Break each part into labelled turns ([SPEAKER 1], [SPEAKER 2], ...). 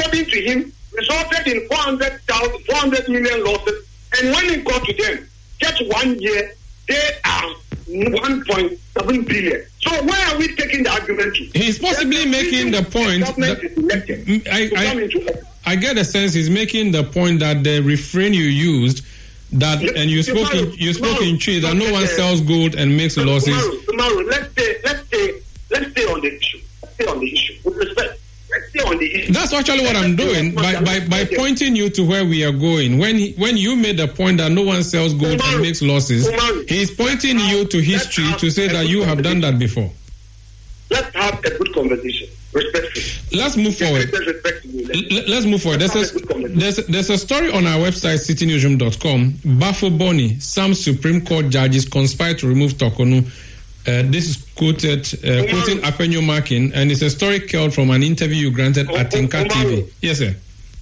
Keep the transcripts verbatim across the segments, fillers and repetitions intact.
[SPEAKER 1] according to him, resulted in four hundred thousand, four hundred million losses. And when it got to them, just one year, they are one point seven billion. So where are we taking the argument to?
[SPEAKER 2] He's possibly making the point. That, I, I, I get a sense he's making the point that the refrain you used, that and you spoke in, you spoke in Chi, that no one sells gold and makes losses.
[SPEAKER 1] Tomorrow, tomorrow, let's stay, let's stay, let's stay on the issue. Let's stay on the issue with respect. Let's stay on the issue.
[SPEAKER 2] That's actually what I'm doing by by, by pointing you to where we are going. When he, when you made the point that no one sells gold and makes losses, he's pointing you to history to say that you have done that before.
[SPEAKER 1] Let's have a good conversation, respectfully.
[SPEAKER 2] Let's move forward. Let's move forward. There's a, there's, there's a story on our website, city newsroom dot com. Bafo Boni, some Supreme Court judges conspire to remove Tokonu. Uh, this is quoted, uh, quoting Apenyo Markin, and it's a story curled from an interview you granted at Tinka T V. Yes, sir.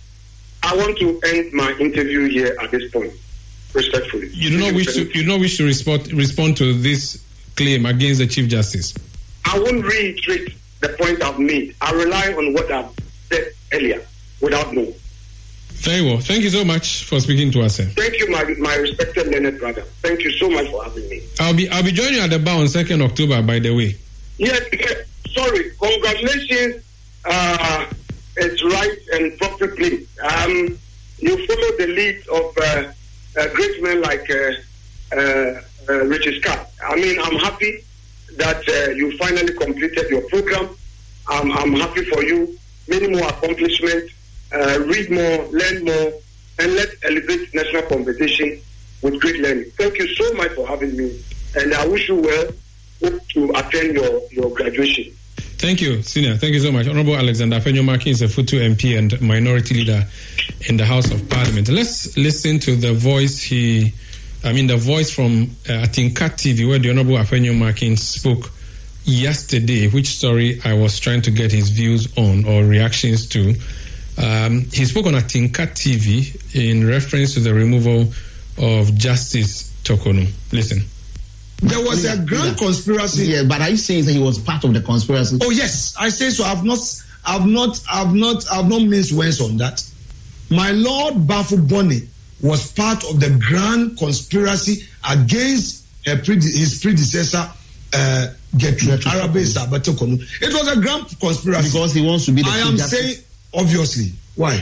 [SPEAKER 1] I want to end my interview here at this point, respectfully.
[SPEAKER 2] You do not wish to. You do not wish to respond respond to this claim against the Chief Justice.
[SPEAKER 1] I won't reiterate the point I've made. I rely on what I've said earlier, without knowing.
[SPEAKER 2] Very well. Thank you so much for speaking to us, sir.
[SPEAKER 1] Thank you, my my respected Leonard brother. Thank you so much for having me.
[SPEAKER 2] I'll be I'll be joining you at the bar on second October, by the way.
[SPEAKER 1] Yes, sorry. Congratulations. Uh, it's right and proper play. Um, you follow the lead of uh, uh, great men like uh, uh, uh, Richard Scott. I mean, I'm happy that uh, you finally completed your program. Um, I'm happy for you. Many more accomplishments. Uh, read more, learn more, and let's elevate national competition with great learning. Thank you so much for having me, and I wish you well. Hope to attend your, your graduation.
[SPEAKER 2] Thank you, Senior. Thank you so much. Honorable Alexander Apenyo Markin is a Futu M P and minority leader in the House of Parliament. Let's listen to the voice he, I mean the voice from uh, Tinka T V, where the Honorable Apenyo Markin spoke yesterday, which story I was trying to get his views on or reactions to. Um, he spoke on Tinka T V in reference to the removal of Justice Tokonu. Listen.
[SPEAKER 3] There was a grand conspiracy.
[SPEAKER 4] Yeah, but are you saying that he was part of the conspiracy?
[SPEAKER 3] Oh yes, I say so. I've not, I've not, I've not, I've not minced words on that. My Lord Bafo Boni was part of the grand conspiracy against her prede- his predecessor, uh, Gertrude Arabe Saba Tokonu. It was a grand conspiracy
[SPEAKER 4] because he wants to be the
[SPEAKER 3] I am
[SPEAKER 4] justice.
[SPEAKER 3] saying. Obviously. Why?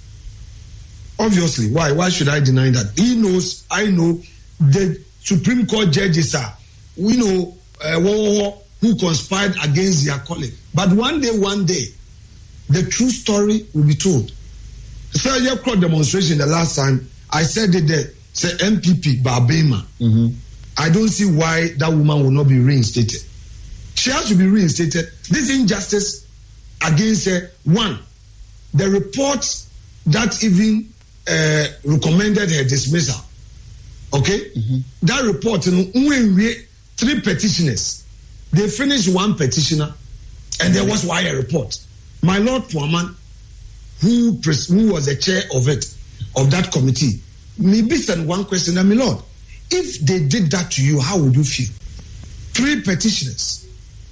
[SPEAKER 3] Obviously. Why? Why should I deny that? He knows, I know, the Supreme Court judges are, we know, uh, who conspired against their colleague. But one day, one day, the true story will be told. So, your crowd demonstration the last time, I said it there, say M P P, Barbema. Mm-hmm. I don't see why that woman will not be reinstated. She has to be reinstated. This injustice against her, one, the report that even uh, recommended her dismissal, okay? Mm-hmm. That report, you know, three petitioners, they finished one petitioner, and there was why a report. My Lord Puaman, who, pres- who was the chair of it, of that committee, maybe send one question, my Lord, if they did that to you, how would you feel? Three petitioners.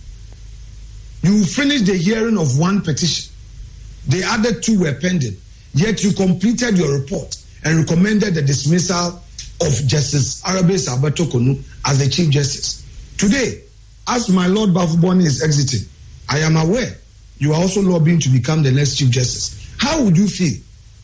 [SPEAKER 3] You finished the hearing of one petition. The other two were pending. Yet you completed your report and recommended the dismissal of Justice Arabe Saba Tokonu as the Chief Justice. Today, as my Lord Bafo Boni is exiting, I am aware you are also lobbying to become the next Chief Justice. How would you feel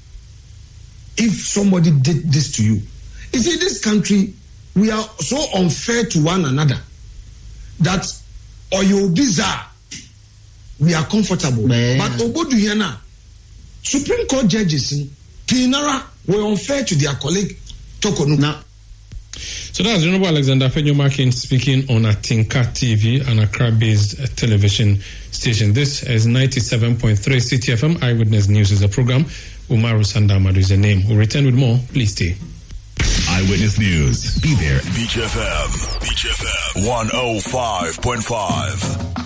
[SPEAKER 3] if somebody did this to you? You see, this country, we are so unfair to one another that Oyo bizarre. We are comfortable. Man. But Obodu Yana, Supreme Court judges in Pinara were unfair to their colleague Tokonu. Now,
[SPEAKER 2] so that's Honorable Alexander Apenyo Markin speaking on Tinka T V, an Accra-based uh, television station. This is ninety-seven point three C T F M. Eyewitness News is a program. Umaru Sandamadu is the name. We'll return with more. Please stay.
[SPEAKER 5] Eyewitness News. Be there. Beach F M. Beach F M. one oh five point five.